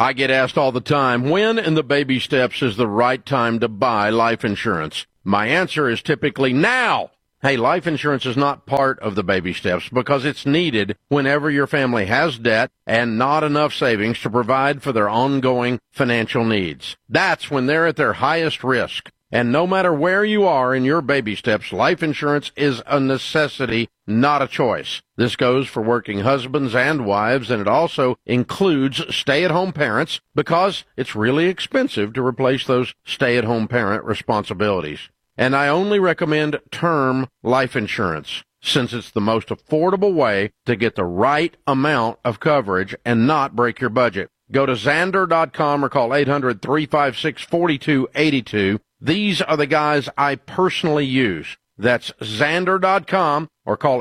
I get asked all the time, when in the baby steps is the right time to buy life insurance? My answer is typically now. Hey, life insurance is not part of the baby steps because it's needed whenever your family has debt and not enough savings to provide for their ongoing financial needs. That's when they're at their highest risk. And no matter where you are in your baby steps, life insurance is a necessity, not a choice. This goes for working husbands and wives, and it also includes stay-at-home parents because it's really expensive to replace those stay-at-home parent responsibilities. And I only recommend term life insurance since it's the most affordable way to get the right amount of coverage and not break your budget. Go to Xander.com or call 800-356-4282. These are the guys I personally use. That's Xander.com or call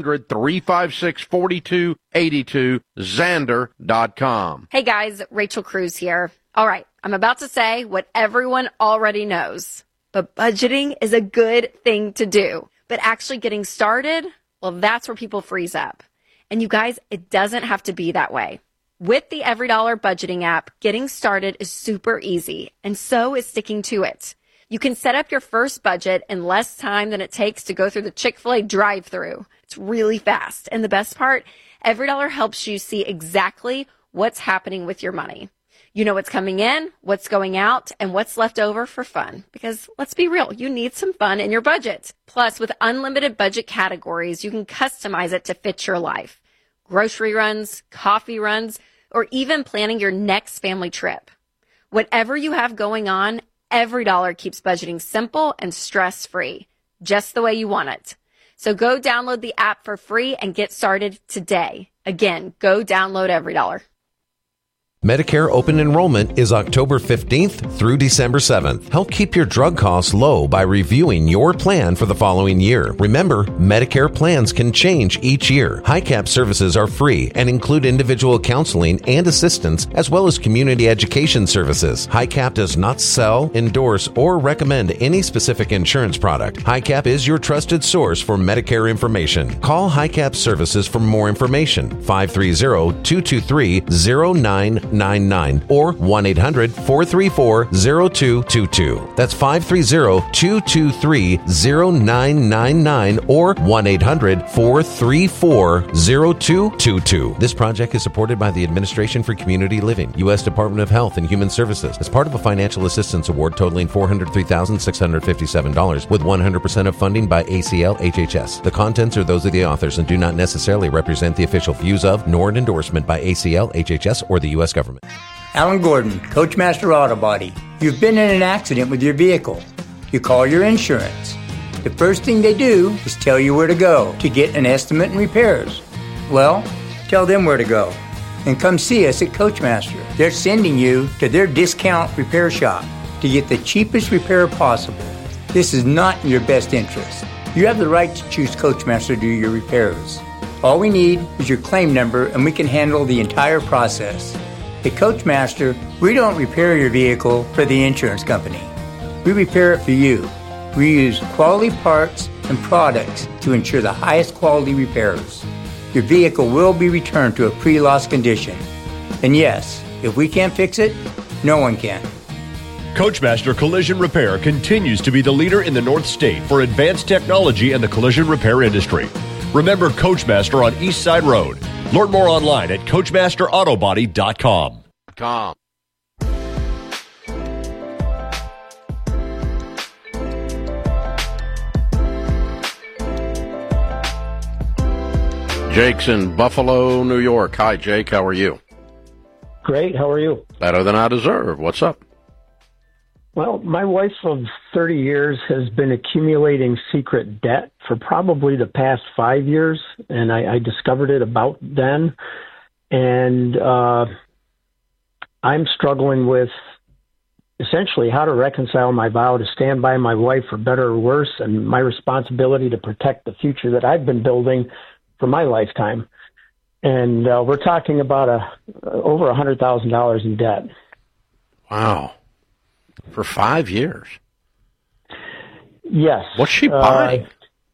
800-356-4282, Xander.com. Hey guys, Rachel Cruz here. All right, I'm about to say what everyone already knows, but budgeting is a good thing to do. But actually getting started, well, that's where people freeze up. And you guys, it doesn't have to be that way. With the EveryDollar budgeting app, getting started is super easy, and so is sticking to it. You can set up your first budget in less time than it takes to go through the Chick-fil-A drive-thru. It's really fast. And the best part, EveryDollar helps you see exactly what's happening with your money. You know what's coming in, what's going out, and what's left over for fun. Because let's be real, you need some fun in your budget. Plus, with unlimited budget categories, you can customize it to fit your life. Grocery runs, coffee runs, or even planning your next family trip. Whatever you have going on, EveryDollar keeps budgeting simple and stress-free, just the way you want it. So go download the app for free and get started today. Again, go download EveryDollar. Medicare open enrollment is October 15th through December 7th. Help keep your drug costs low by reviewing your plan for the following year. Remember, Medicare plans can change each year. HICAP services are free and include individual counseling and assistance as well as community education services. HICAP does not sell, endorse, or recommend any specific insurance product. HICAP is your trusted source for Medicare information. Call HICAP services for more information. 530-223-0999 or 1-800-434-0222. That's 530-223-0999 or 1-800-434-0222. This project is supported by the Administration for Community Living, U.S. Department of Health and Human Services, as part of a financial assistance award totaling $403,657 with 100% of funding by ACL-HHS. The contents are those of the authors and do not necessarily represent the official views of nor an endorsement by ACL-HHS or the U.S. government. Alan Gordon, Coachmaster Auto Body. You've been in an accident with your vehicle. You call your insurance. The first thing they do is tell you where to go to get an estimate and repairs. Well, tell them where to go and come see us at Coachmaster. They're sending you to their discount repair shop to get the cheapest repair possible. This is not in your best interest. You have the right to choose Coachmaster to do your repairs. All we need is your claim number and we can handle the entire process. At Coachmaster, we don't repair your vehicle for the insurance company. We repair it for you. We use quality parts and products to ensure the highest quality repairs. Your vehicle will be returned to a pre-loss condition. And yes, if we can't fix it, no one can. Coachmaster Collision Repair continues to be the leader in the North State for advanced technology and the collision repair industry. Remember Coachmaster on East Side Road. Learn more online at CoachmasterAutobody.com. Jake's in Buffalo, New York. Hi, Jake. How are you? Great. How are you? Better than I deserve. What's up? Well, my wife of 30 years has been accumulating secret debt for probably the past 5 years, and I discovered it about then. And I'm struggling with essentially how to reconcile my vow to stand by my wife for better or worse and my responsibility to protect the future that I've been building for my lifetime. And we're talking about over $100,000 in debt. Wow. For 5 years? Yes. What's she buying?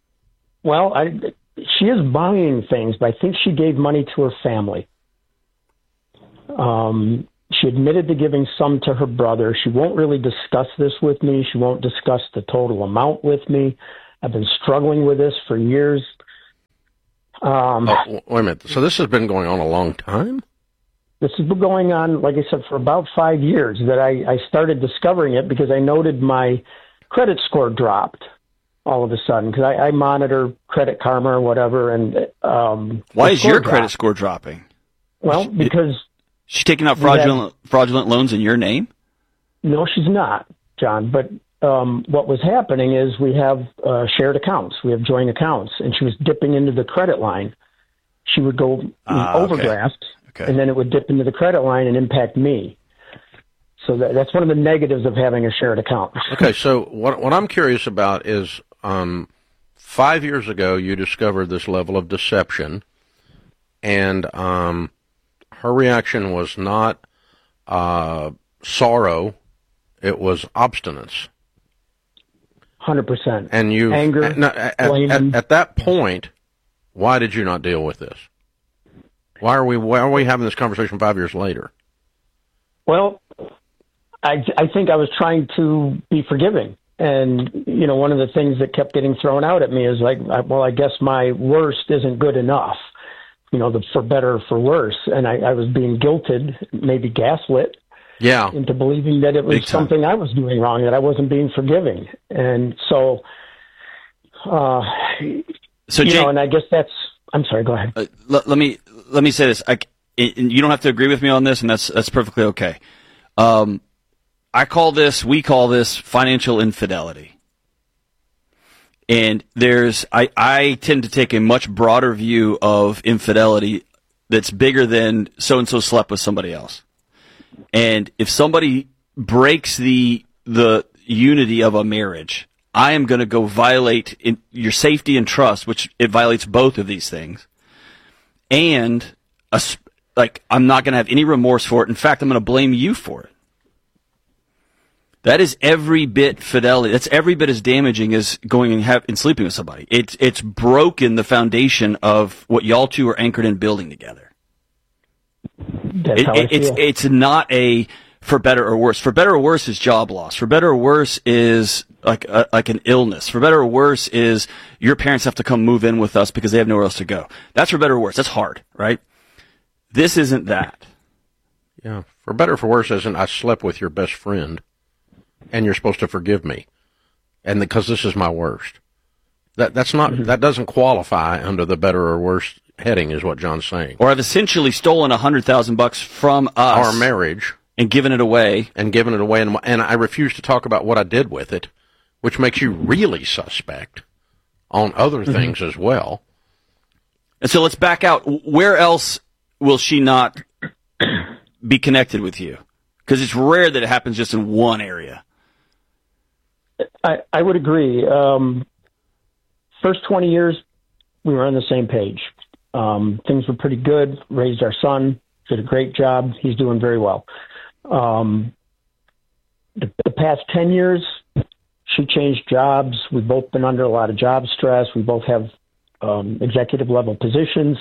She is buying things, but I think she gave money to her family. She admitted to giving some to her brother. She won't really discuss this with me. She won't discuss the total amount with me. I've been struggling with this for years. Wait a minute. So this has been going on a long time? This has been going on, like I said, for about 5 years that I started discovering it because I noted my credit score dropped all of a sudden because I monitor Credit Karma or whatever. And why is your credit score dropping? Well, because she's taking out fraudulent loans in your name? No, she's not, John. But what was happening is we have shared accounts. We have joint accounts. And she was dipping into the credit line. She would go overdraft, and then it would dip into the credit line and impact me. So that's one of the negatives of having a shared account. Okay, so what I'm curious about is 5 years ago you discovered this level of deception, and her reaction was not sorrow, it was obstinance. 100%. And you anger, at that point, why did you not deal with this? Why are we having this conversation 5 years later? Well, I think I was trying to be forgiving. And, one of the things that kept getting thrown out at me is like, I guess my worst isn't good enough, the for better or for worse. And I was being guilted, maybe gaslit, into believing that it was something I was doing wrong, that I wasn't being forgiving. And so, Jake, and I guess that's, I'm sorry, go ahead. Let me say this. You don't have to agree with me on this, and that's perfectly okay. We call this financial infidelity. And I tend to take a much broader view of infidelity that's bigger than so-and-so slept with somebody else. And if somebody breaks the unity of a marriage, I am going to go violate your safety and trust, which it violates both of these things. And I'm not going to have any remorse for it. In fact, I'm going to blame you for it. That is every bit fidelity. That's every bit as damaging as going and sleeping with somebody. It's broken the foundation of what y'all two are anchored in building together. That's how I feel. It's not a for better or worse. For better or worse is job loss. For better or worse is like an illness. For better or worse is your parents have to come move in with us because they have nowhere else to go. That's for better or worse. That's hard, right? This isn't that. Yeah. For better or for worse isn't I slept with your best friend and you're supposed to forgive me. And because this is my worst. That's not, that doesn't qualify under the better or worse heading is what John's saying. Or I've essentially stolen $100,000 from us. Our marriage. And given it away. And I refuse to talk about what I did with it, which makes you really suspect on other things as well. And so let's back out. Where else will she not be connected with you? Because it's rare that it happens just in one area. I would agree. First 20 years, we were on the same page. Things were pretty good. Raised our son, did a great job. He's doing very well. The past 10 years, she changed jobs. We've both been under a lot of job stress. We both have executive level positions.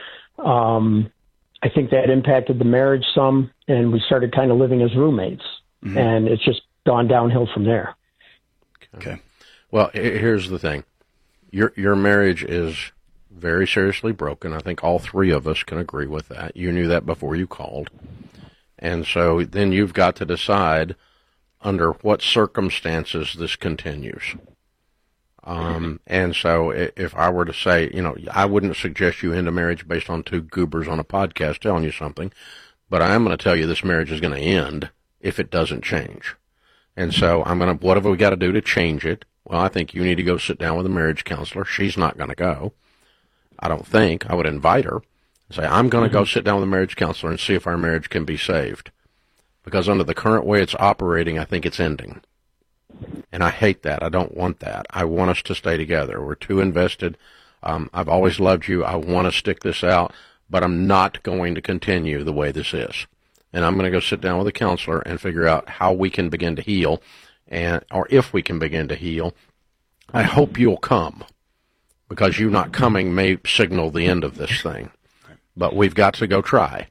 I think that impacted the marriage some, and we started kind of living as roommates. Mm-hmm. And it's just gone downhill from there. Okay. Well, here's the thing. Your marriage is very seriously broken. I think all three of us can agree with that. You knew that before you called. And so then you've got to decide under what circumstances this continues. And so if I were to say, I wouldn't suggest you end a marriage based on two goobers on a podcast telling you something, but I am going to tell you this marriage is going to end if it doesn't change. And so what have we got to do to change it? Well, I think you need to go sit down with a marriage counselor. She's not going to go. I don't think. I would invite her and say, I'm going to go sit down with a marriage counselor and see if our marriage can be saved. Because under the current way it's operating, I think it's ending. And I hate that. I don't want that. I want us to stay together. We're too invested. I've always loved you. I want to stick this out, but I'm not going to continue the way this is. And I'm going to go sit down with a counselor and figure out how we can begin to heal, or if we can begin to heal. I hope you'll come, because you not coming may signal the end of this thing. But we've got to go try.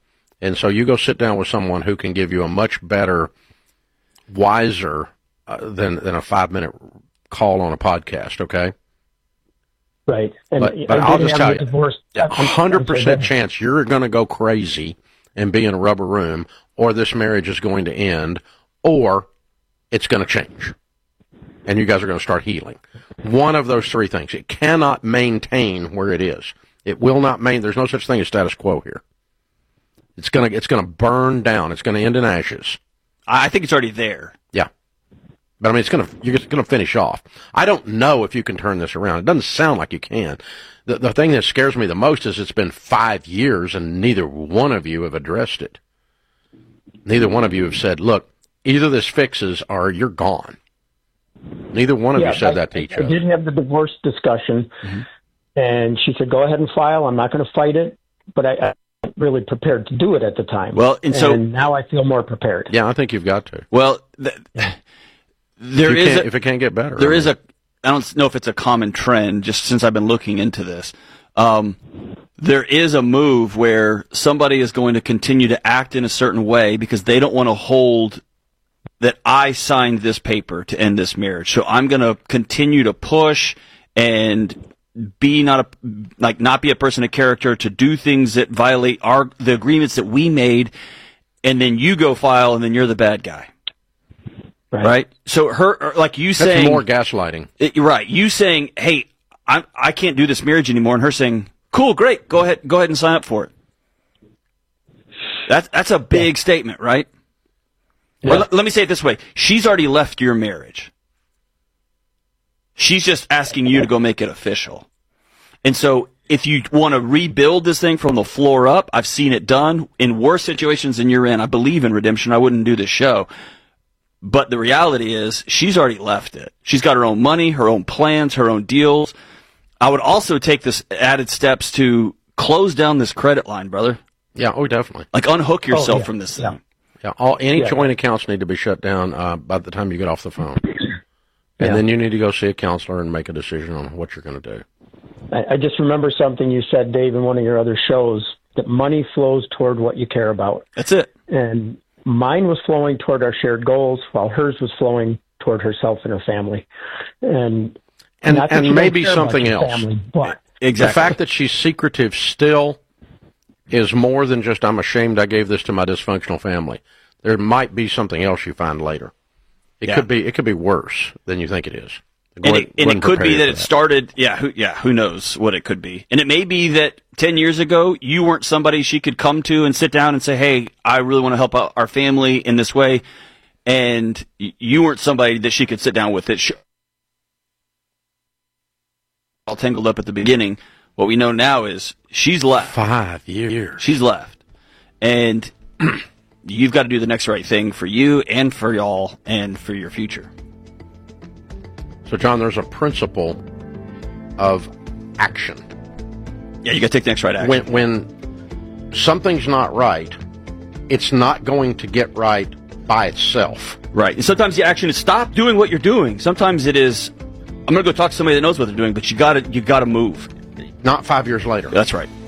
And so you go sit down with someone who can give you a much better, wiser than a 5-minute call on a podcast, okay? Right. And but I'll just tell you, 100% chance you're going to go crazy and be in a rubber room, or this marriage is going to end, or it's going to change. And you guys are going to start healing. One of those three things. It cannot maintain where it is. It will not maintain. There's no such thing as status quo here. It's going to burn down. It's going to end in ashes. I think it's already there. Yeah. But I mean, you're just going to finish off. I don't know if you can turn this around. It doesn't sound like you can. The thing that scares me the most is it's been 5 years and neither one of you have addressed it. Neither one of you have said, look, either this fixes or you're gone. Neither one of you said that to each other. I did have the divorce discussion, and she said, go ahead and file. I'm not going to fight it, but I really prepared to do it at the time. Well, and now I feel more prepared. Yeah, I think you've got to. Well, if it can't get better. I don't know if it's a common trend, just since I've been looking into this. There is a move where somebody is going to continue to act in a certain way because they don't want to hold that I signed this paper to end this marriage. So I'm going to continue to push and not be a person of character, to do things that violate the agreements that we made, and then you go file, and then you're the bad guy. Right? So like you saying, that's more gaslighting. Right. You saying, hey, I can't do this marriage anymore, and her saying, cool, great, go ahead and sign up for it. That's a big statement, right? Yeah. Or let me say it this way. She's already left your marriage. She's just asking you to go make it official. And so if you want to rebuild this thing from the floor up, I've seen it done in worse situations than you're in. I believe in redemption. I wouldn't do this show. But the reality is she's already left it. She's got her own money, her own plans, her own deals. I would also take this added steps to close down this credit line, brother. Yeah, definitely. Like unhook yourself from this thing. Yeah, any joint accounts need to be shut down by the time you get off the phone. And then you need to go see a counselor and make a decision on what you're going to do. I just remember something you said, Dave, in one of your other shows, that money flows toward what you care about. That's it. And mine was flowing toward our shared goals, while hers was flowing toward herself and her family. And maybe something else. Family, but exactly. The fact that she's secretive still is more than just, I'm ashamed I gave this to my dysfunctional family. There might be something else you find later. It could be worse than you think it is. It could be that it started, who knows what it could be. And it may be that 10 years ago, you weren't somebody she could come to and sit down and say, hey, I really want to help out our family in this way. And you weren't somebody that she could sit down with. All tangled up at the beginning. What we know now is she's left. 5 years. She's left. And you've got to do the next right thing for you and for y'all and for your future. So, John, there's a principle of action. Yeah, you got to take the next right action. When something's not right, it's not going to get right by itself. Right. And sometimes the action is stop doing what you're doing. Sometimes it is, I'm going to go talk to somebody that knows what they're doing, but you got to move. Not 5 years later. That's right.